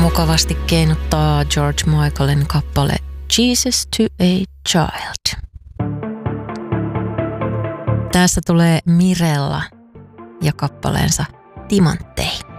Mukavasti keinuttaa George Michaelin kappale Jesus to a Child. Tässä tulee Mirella ja kappaleensa Timantteihin.